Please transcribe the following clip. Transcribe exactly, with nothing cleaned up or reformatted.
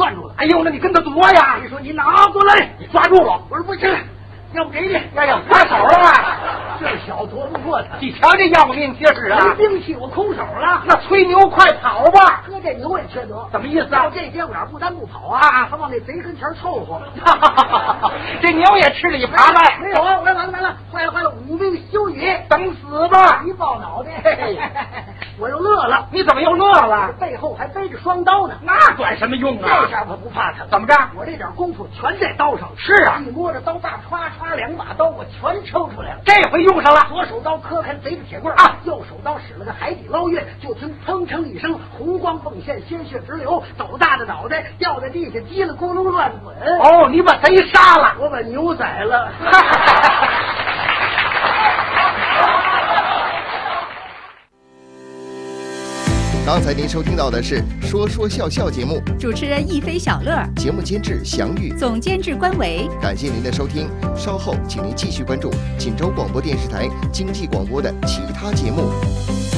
攥住了。 哎呦，那你跟他夺呀！ 你说你拿过来， 你抓住了。 我说不行，要不给你。 哎呀，还手了。 这小夺不过他。 你瞧这要命结实啊！ 没兵器，我空手了。 那吹牛快跑吧！ 哥，这牛也缺德。 怎么意思啊？ 到这节骨眼不但不跑啊，他往那贼跟前凑合。 这牛也吃里扒外。 没有啊！完了完了完了，坏了坏了！五命休矣， 等死吧！ 一抱脑袋，我又乐了。 你怎么又乐了？ 背后还背着双刀呢。 那管什么用啊？ 这下我不怕他。 怎么着？ 我这点功夫全在刀上。 是啊， 一摸着刀把，歘歘两把刀，我全抽出来了。 这回用上了。 左手刀磕开贼的铁棍啊， 右手刀使了个海底捞月，就听砰砰一声，红光迸现，鲜血直流，斗大的脑袋掉在地下，叽里咕噜乱滚。 哦，你把贼杀了， 我把牛宰了。 刚才您收听到的是说说笑笑节目， 主持人一飞小乐， 节目监制祥玉， 总监制关维。 感谢您的收听，稍后请您继续关注锦州广播电视台经济广播的其他节目。